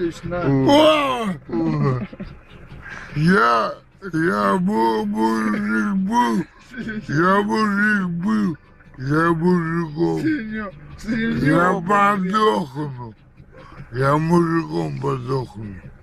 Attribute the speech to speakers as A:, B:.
A: Витальевич, на.
B: Я мужик был, я мужиком. Я подохну. Я мужиком подохну.